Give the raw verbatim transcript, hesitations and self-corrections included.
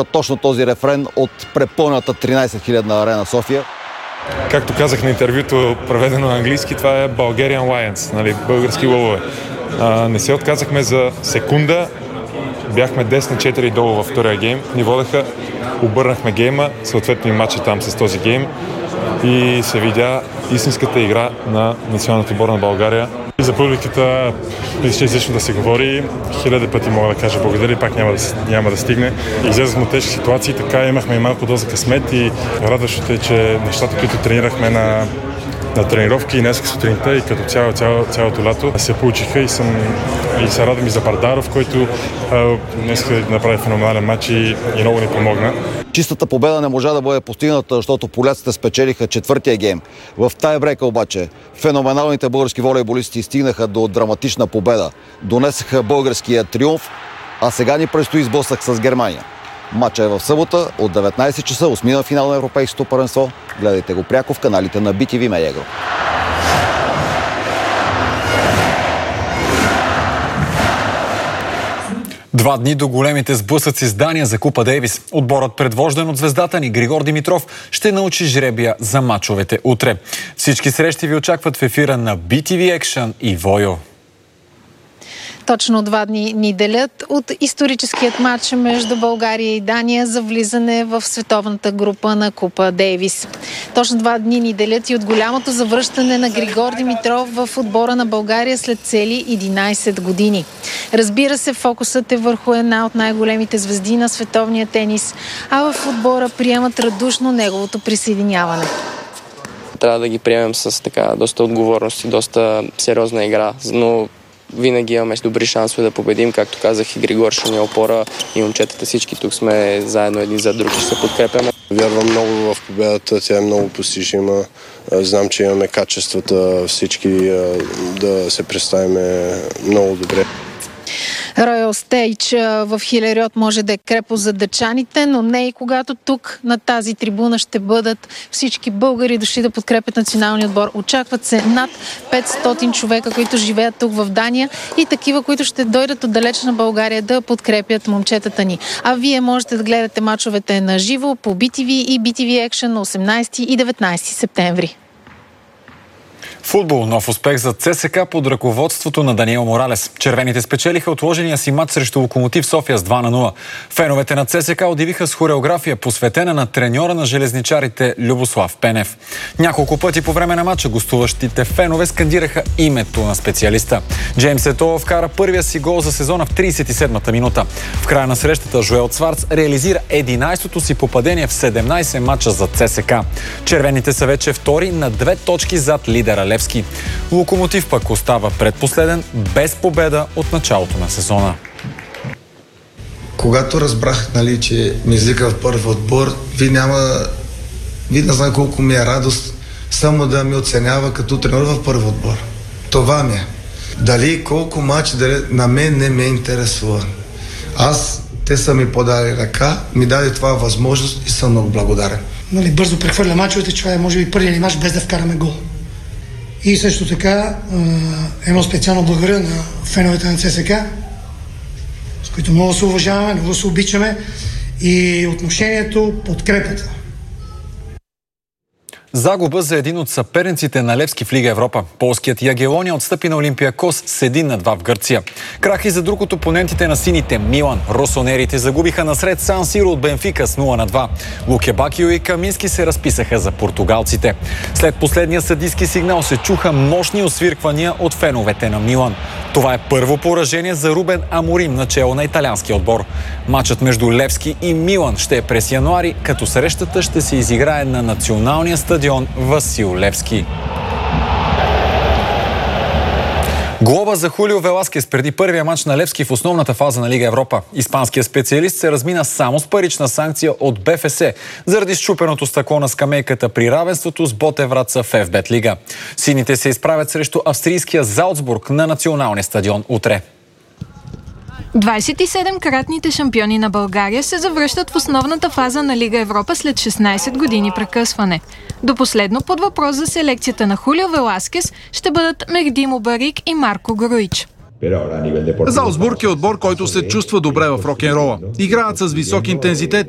чуха точно този рефрен от препълната тринайсет хилядна арена София. Както казах на интервюто, преведено на английски, това е Bulgarian Lions, нали, български лъвове. А, не се отказахме за секунда. Бяхме десет на четири долу във втория гейм. Ни водеха, обърнахме гейма, съответно и матча там с този гейм. И се видя истинската игра на националната отбор на България. И за публиката ще излишно да се говори. Хиляди пъти мога да кажа благодаря и пак няма да, няма да стигне. Излезахме от тежки ситуации, така имахме и малко доза късмет и радващото е, че нещата, които тренирахме на, на тренировки и днес сутринта и като цяло, цяло, цялото лято се получиха и, съм, и се радвам и за Бардаров, който а, днес направи феноменален матч и, и много ни помогна. Чистата победа не можа да бъде постигната, защото поляците спечелиха четвъртия гейм. В тайбрейка обаче феноменалните български волейболисти стигнаха до драматична победа. Донесаха българския триумф, а сега ни предстои сблъсък с Германия. Матчът е в събота от деветнайсет часа, осмина финал на Европейското първенство. Гледайте го пряко в каналите на би ти ви Media Group. Два дни до големите сблъсъци с Дания за Купа Дейвис. Отборът, предвождан от звездата ни Григор Димитров, ще научи жребия за мачовете утре. Всички срещи ви очакват в ефира на би ти ви Action и Войо. Точно два дни ни делят от историческият матч между България и Дания за влизане в световната група на Купа Дейвис. Точно два дни ни делят и от голямото завръщане на Григор Димитров в отбора на България след цели единайсет години. Разбира се, фокусът е върху една от най-големите звезди на световния тенис, а в отбора приемат радушно неговото присъединяване. Трябва да ги приемем с така доста отговорност и доста сериозна игра, но винаги имаме добри шансове да победим. Както казах, и Григор ще ни е опора, и момчетата всички тук сме заедно един за друг, ще се подкрепяме. Вярвам много в победата, тя е много постижима. Знам, че имаме качествата всички да се представим много добре. Royal Stage в Хилериот може да е крепост за дъчаните, но не и когато тук на тази трибуна ще бъдат всички българи дошли да подкрепят националния отбор. Очакват се над петстотин човека, които живеят тук в Дания и такива, които ще дойдат отдалеч на България да подкрепят момчетата ни. А вие можете да гледате мачовете на живо по би ти ви и би ти ви Action на осемнайсети и деветнайсети септември. Футбол. Нов успех за ЦСКА под ръководството на Даниел Моралес. Червените спечелиха отложения си матч срещу Локомотив София с два на нула. Феновете на ЦСКА удивиха с хореография, посветена на треньора на железничарите Любослав Пенев. Няколко пъти по време на матча гостуващите фенове скандираха името на специалиста. Джеймс Етоо вкара първия си гол за сезона в трийсет и седмата минута. В края на срещата Жоел Цварц реализира единайсетото си попадение в седемнайсет матча за ЦСКА. Червените са вече втори на две точки зад лидера Левски. Локомотив пък остава предпоследен без победа от началото на сезона. Когато разбрах, нали, че ми извика в първи отбор, ви няма... Ви не знае колко ми е радост само да ми оценява като тренер в първи отбор. Това ми е. Дали колко матчи дали, на мен не ме интересува. Аз, те са ми подали ръка, ми даде това възможност и съм много благодарен. Нали, бързо прехвърля мачовете, че това е може би първият ни мач без да вкараме гол. И също така едно специално благодаря на феновете на ЦСКА, с които много се уважаваме, много се обичаме и отношението, подкрепата. Загуба за един от съперниците на Левски в Лига Европа. Полският Ягелония отстъпи на Олимпиакос с един на два в Гърция. Крах и за друг от опонентите на сините Милан. Росонерите загубиха насред Сан Сиро от Бенфика с нула на два. Луке Бакио и Камински се разписаха за португалците. След последния съдийски сигнал се чуха мощни освирквания от феновете на Милан. Това е първо поражение за Рубен Аморим начело на италианския отбор. Матчът между Левски и Милан ще е през януари, като срещата ще се изиграе на националния стадион Васил Левски. Глоба за Хулио Веласкес преди първия мач на Левски в основната фаза на Лига Европа. Испанският специалист се размина само с парична санкция от БФС заради счупеното стъкло на скамейката при равенството с Ботевраца в еф-бет Лига. Сините се изправят срещу австрийския Залцбург на националния стадион утре. двайсет и седем-кратните шампиони на България се завръщат в основната фаза на Лига Европа след шестнайсет години прекъсване. До последно под въпрос за селекцията на Хулио Веласкес ще бъдат Мехди Мубарик и Марко Груич. Залцбург е отбор, който се чувства добре в рок-н-рола. Играят с висок интензитет